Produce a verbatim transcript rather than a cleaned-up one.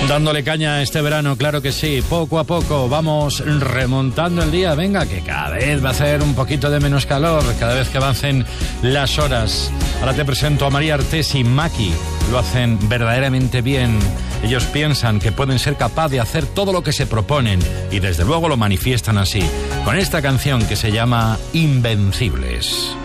Dándole caña este verano, claro que sí, poco a poco vamos remontando el día. Venga, que cada vez va a hacer un poquito de menos calor, cada vez que avancen las horas. Ahora te presento a María Artés y Maki. Lo hacen verdaderamente bien. Ellos piensan que pueden ser capaces de hacer todo lo que se proponen y desde luego lo manifiestan así, con esta canción que se llama Invencibles.